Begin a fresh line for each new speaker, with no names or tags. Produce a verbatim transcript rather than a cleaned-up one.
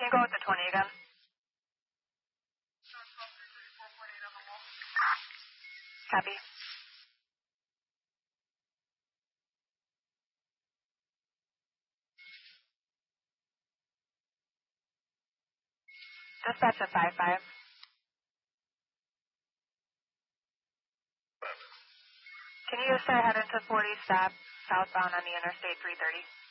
Can you go with the twenty again? Copy. Dispatch at five five. Can you start heading to forty stop southbound on the Interstate three thirty?